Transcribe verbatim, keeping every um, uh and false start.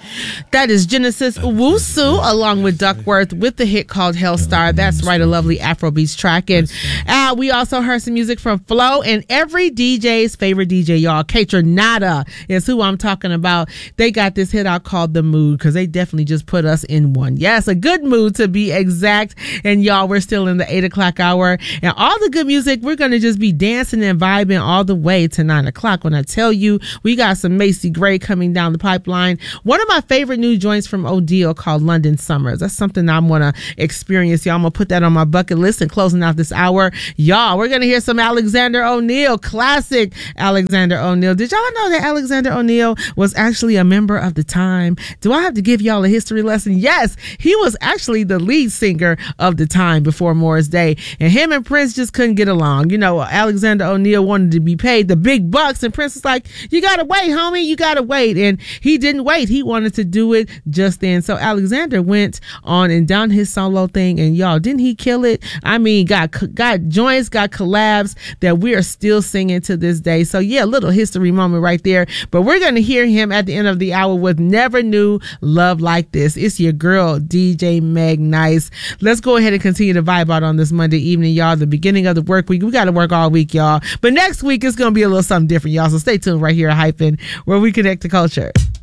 That is Genesis Owusu along with Duckworth with the hit called Hellstar. That's right, a lovely Afrobeats track. And uh, we also heard some music from Flo and every D J's favorite D J, y'all. Kaytranada is who I'm talking about. They got this hit out called The Mood because they definitely just put us in one. Yes, a good mood to be exact. And y'all, we're still in the eight o'clock hour. And all the good music, we're going to just be dancing and vibing all the way to nine o'clock. When I tell you, we got some Macy Gray coming down the pipeline. One of my favorite new joints from Odile called London Summers. That's something I want to experience, y'all. I'm going to put that on my bucket list. And closing out this hour, y'all, we're going to hear some Alexander O'Neal, classic Alexander O'Neal. Did y'all know that Alexander O'Neal was actually a member of The Time? Do I have to give y'all a history lesson? Yes, he was actually the lead singer of The Time before Morris Day. And him and Prince just couldn't get along. You know, Alexander O'Neal wanted to be paid the big bucks, and Prince was like, you got to wait, homie, you got to wait. And he didn't wait. He wanted to do it just then. So Alexander went on and done his solo thing, and y'all, didn't he kill it? I mean, got got joints, got collabs that we are still singing to this day. So yeah, a little history moment right there. But we're going to hear him at the end of the hour with Never Knew Love Like This. It's your girl, D J Meg Nice. Let's go ahead and continue to vibe out on this Monday evening, y'all. The beginning of the work week. We got to work all week, y'all. But next week, it's going to be a little something different, y'all. So stay tuned right here at Hyphen, where we connect to culture.